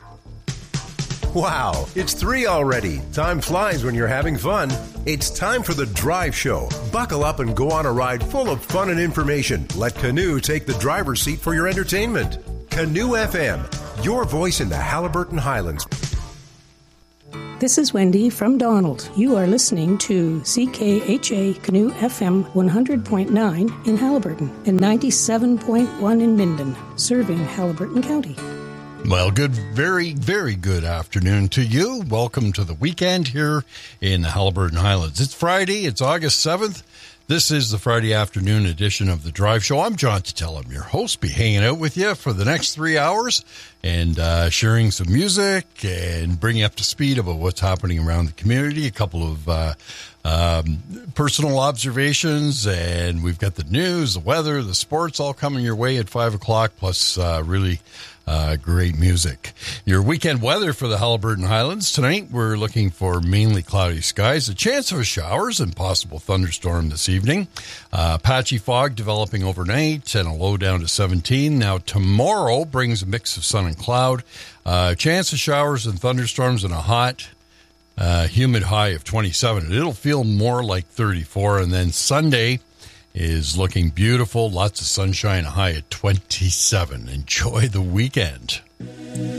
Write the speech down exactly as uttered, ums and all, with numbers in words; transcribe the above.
Wow, it's three already. Time flies when you're having fun. It's time for the Drive Show. Buckle up and go on a ride full of fun and information. Let Canoe take the driver's seat for your entertainment. Canoe F M, your voice in the Haliburton Highlands. This is Wendy from Donald. You are listening to C K H A Canoe F M one hundred point nine in Haliburton and ninety-seven point one in Minden, serving Haliburton County. Well, good, very, very good afternoon to you. Welcome to the weekend here in the Haliburton Highlands. It's Friday. It's August seventh. This is the Friday afternoon edition of the Drive Show. I'm John Tutell. I'm your host. Be hanging out with you for the next three hours and uh, sharing some music and bringing you up to speed about what's happening around the community. A couple of uh, um, personal observations, and we've got the news, the weather, the sports all coming your way at five o'clock, plus uh, really Uh, great music. Your weekend weather for the Haliburton Highlands. Tonight, we're looking for mainly cloudy skies, a chance of showers and possible thunderstorm this evening. Uh, patchy fog developing overnight and a low down to seventeen. Now, tomorrow brings a mix of sun and cloud. Uh, chance of showers and thunderstorms and a hot, uh, humid high of twenty-seven. It'll feel more like thirty-four. And then Sunday is looking beautiful. Lots of sunshine, a high at twenty-seven. Enjoy the weekend.